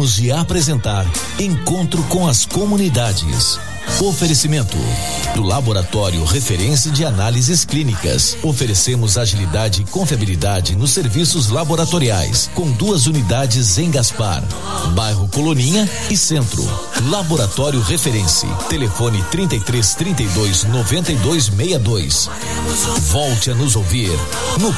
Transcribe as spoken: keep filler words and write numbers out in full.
Acabamos de apresentar Encontro com as Comunidades. Oferecimento do Laboratório Referência de Análises Clínicas. Oferecemos agilidade e confiabilidade nos serviços laboratoriais, com duas unidades em Gaspar, bairro Coloninha e Centro. Laboratório Referência. Telefone trinta e três, trinta e dois, noventa e dois, sessenta e dois. Volte a nos ouvir no